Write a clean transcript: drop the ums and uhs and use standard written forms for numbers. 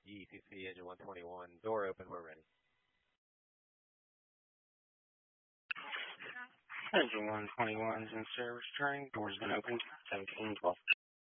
ECC engine 121, door open, we're ready. Engine 121 is in service, turning, doors been opened, 1712.